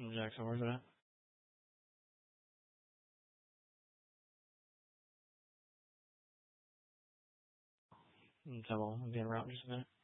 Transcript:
Jackson, where's it at? Okay, well, I'll be en route in just a minute.